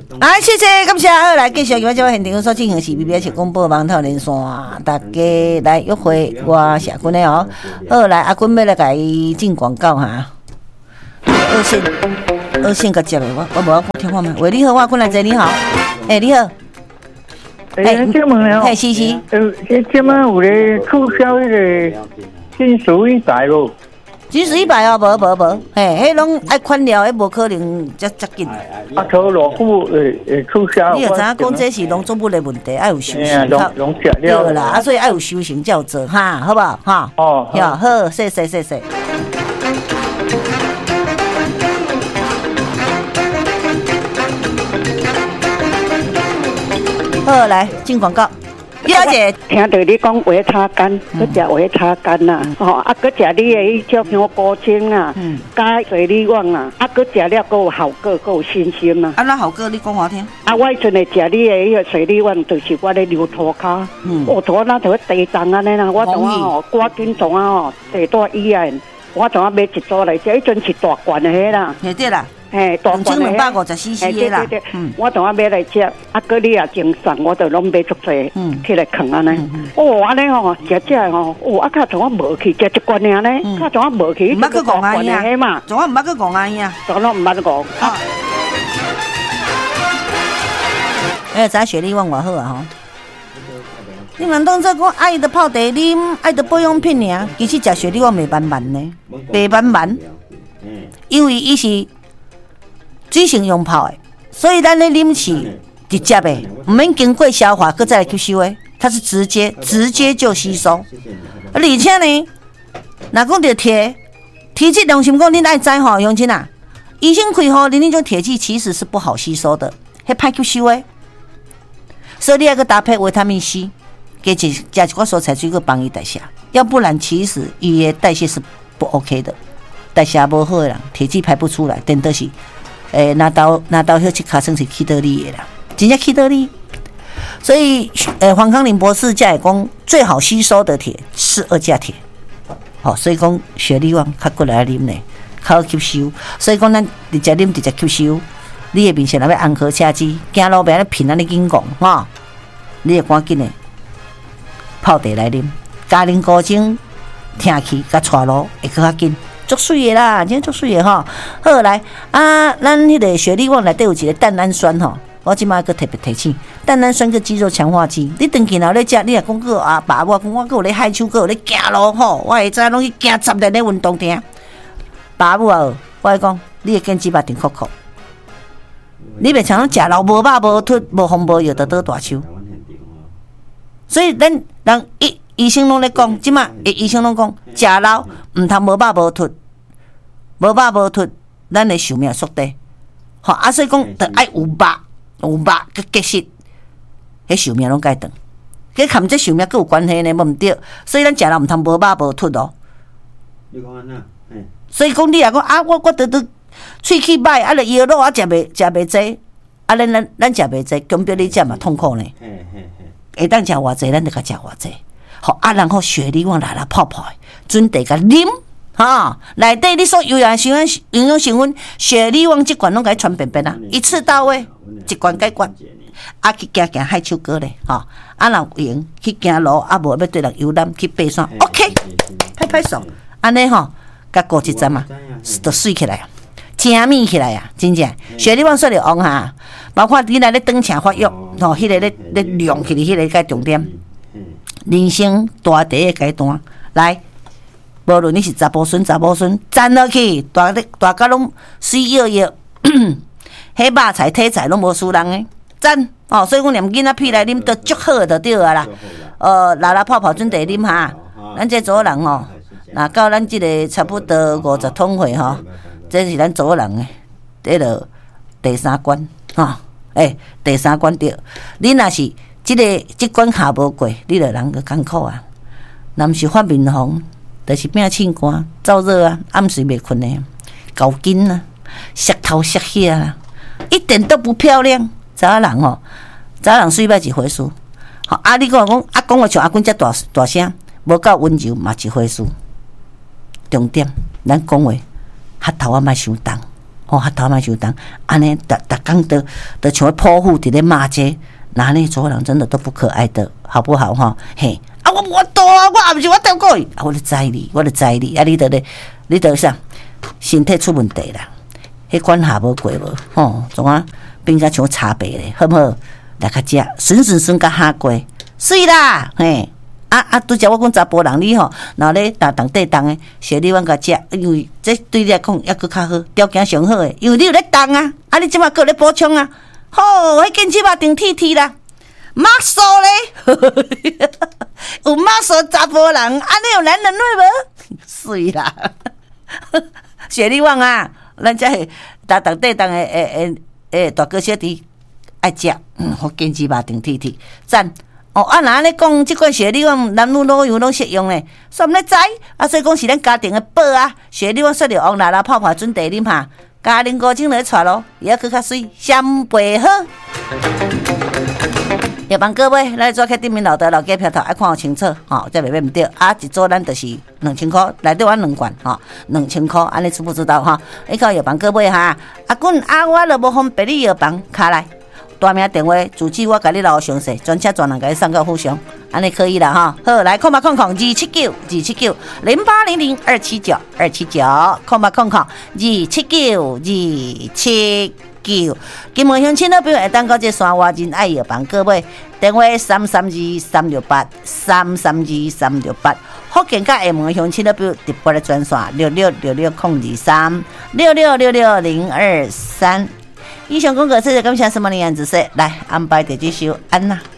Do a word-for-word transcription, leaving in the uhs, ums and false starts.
啊，谢谢，感谢。好，来继续，今晚这位现场所进行是 B B S 广播网头连线，大家来约会我社群的哦。好，来阿君要来甲伊进广告哈。二线，二线个接的，我我无我听看嘛。喂，你好，我君来坐，你好。哎、欸，你好。 哎，请问了， 嘿，是是。 呃，这么有咧促销迄个金属一百咯？ 金属一百哦，无无无，嘿，迄拢爱款了，迄无可能遮遮紧。 啊，头偌久诶诶促销？ 你又知影讲这是农作物的问题，爱有修行， 农农食了对啦，啊，所以爱有修行才有做哈，好不好？哈。 哦。 好，好，谢谢谢谢。好，来进广告。表姐， 听到你讲话擦干，佮食话擦干呐，吼，啊，佮食你的迄种像高精啊，加水利旺啊，啊，佮食了够好个，够新鲜呐。 啊，那好个，你讲我听。 啊，我迄阵会食你的迄个水利旺，就是我咧留涂骹，我涂那就地重安尼啦，我同啊吼，赶紧从啊吼，地大医院，我从啊买一组来食，迄阵是大罐的迄啦。 对对啦。 嘿，大罐的， 两百五十 C C 的啦。 对对对，我同我买来食，啊，佮你也精送，我就拢买足济，起来放安尼。哦，安尼吼，食食吼，哦，啊，较从我无去，食一罐尔呢，较从我无去， 唔捌去讲安尼嘛， 从我唔捌去讲安尼啊， 从我唔捌讲。 哎，咱雪莉旺偌好啊吼！你们当作讲爱的泡茶啉，爱的保养品尔，其实食雪莉旺袂慢慢呢，袂慢慢，因为伊是。水性用泡的，所以咱咧啉是直接的，唔免经过消化，搁再来吸收的，它是直接直接就吸收。而且呢，若讲到铁，铁质良心讲，恁爱知吼，乡亲啊，医生开吼，恁那种铁剂其实是不好吸收的，迄歹吸收的。所以你要个搭配维他命 C， 加一加一寡蔬菜水果帮伊代谢，要不然其实伊的代谢是不 OK 的，代谢不好的人，铁剂排不出来，等的是。诶，拿到拿到迄只卡算是去倒里的啦，真正去倒里。所以，诶，黄康林博士才会讲，最好吸收的铁是二价铁。好、哦，所以讲雪莉旺较过来啉呢，较吸收。所以讲咱直接啉直接吸收。你的面前若要安好车子，行路边咧平安咧紧讲吼，你会赶紧的泡茶来啉，加啉高精，听去甲带路会更较紧。足水的啦，今天足水的吼。好来啊，咱迄个雪莉旺内底有一个蛋氨酸吼，我即摆个特别提醒，蛋氨酸个肌肉强化剂。你长期若咧食，你若讲个啊爸，我讲我个有咧海手，个有咧行路吼，我会知拢去行十日咧运动定。爸母啊，我来讲，你会坚持肉甜酷酷，你袂像食老无饱无脱无风无药，得倒大手。所以咱人医医生拢咧讲，即摆医生拢讲，食老毋通无饱无脱。无肉无脱，咱的寿命缩短。吼啊，所以讲，得爱有肉，有肉佮结实，迄寿命拢改长。佮含这寿命佮有关系呢，无毋对。所以咱食了毋通无肉无脱哦。你讲安怎？所以讲你若讲啊，我我得得喙齿歹，啊，了药肉啊食袂食袂济，啊，咱咱咱食袂济，强迫你食嘛痛苦呢。会当食偌济，咱就甲食偌济。好啊，然后雪莉旺来啦泡泡的，准地甲啉。哈，内底你所有养成分、营养成分，雪莉旺即罐拢甲伊传遍遍啊，一次到位，一罐解决。啊，去行行海手哥咧，吼，啊，若有闲去行路，啊，无要对人游览去爬山 ，OK， 拍拍手，安尼吼，甲过一阵嘛，都水起来啊，正面起来啊，真正。雪莉旺说着旺哈，包括你来咧长程发育，吼，迄个咧咧亮起哩，迄个个重点。人生大第一阶段，来。无论你是查甫孙、查某孙，站落去，大大家拢水摇摇，迄肉菜、体菜拢无输人诶，赞哦！所以讲念囡仔屁来啉都足好就对啊啦。呃，拉拉泡泡准地啉哈，咱这组人哦，若到咱即个差不多五十桶岁吼，这是咱组人诶，这个第三关吼，诶、欸，第三关对。你若是即、这个即关下无过，你着人个艰苦啊。若毋是发面红。就是变凊寒、燥热啊，暗时袂困的，高筋啊，舌头舌血啊，一点都不漂亮。查人吼，查人水歹一回事。好，啊，你讲讲，啊，讲话像阿君遮大大声，无够温柔嘛一回事。重点，咱讲话，舌头啊莫伤重，吼，舌头莫伤重，安尼大大工的的像泼妇伫咧骂街，那呢做人真的都不可爱的，好不好哈？嘿，啊我我多啊，我也不是我掉过去，啊我就知你，我就知你，啊你得咧，你得啥？身体出问题啦，迄管下无过无，吼，怎啊变甲像茶白咧，好不好？来较食，顺顺顺甲下过，水啦，嘿。啊啊！拄则我讲查甫人你吼，然后咧打当地当诶，小李阮甲食，因为这对你来讲抑佫较好，条件上好诶，因为你有咧当啊，啊你即马佫咧补充啊，吼、哦，迄根鸡肉顶铁铁啦，马索咧，有马索查甫人，安尼有男人味无？水啦，小李阮啊，咱遮是打当地当诶诶诶诶大哥小弟爱食，嗯，迄根鸡肉顶铁铁，赞。哦，啊，若安尼讲，即款雪莉王男女老幼拢适用咧，煞毋咧知啊，所以讲是咱家庭的宝啊。雪莉王说着王奶奶泡泡准茶啉下，家庭五种来带咯，也佫较水，相配好。要帮各位来做开店面老的老街票头，爱看清楚吼，才袂买唔对。啊，一组咱就是两千块，内底阮两罐吼，两千块，安尼知不知道哈？你讲要帮各位哈，啊，滚啊，我就无方便你药房卡来。大名电话，主机我甲你留详细，专车专人甲你送到府上，安尼可以啦哈。好，来空八空空二七九二七九零八零零二七九二七九空八空空二七九二七九。金门乡亲那边会当到这山外人爱药房各位，电话三三二三六八三三二三六八。福建甲厦门乡亲那边直播的专线六六六六空二三六六六六零二三。以上广告，谢谢感谢什么的样子说，来安排第几首安娜。